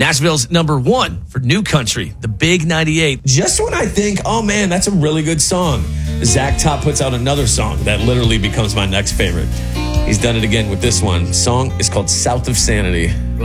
Nashville's number one for new country, the Big 98. Just when I think, oh man, that's a really good song, Zach Top puts out another song that literally becomes my next favorite. He's done it again with this one. The song is called South of Sanity.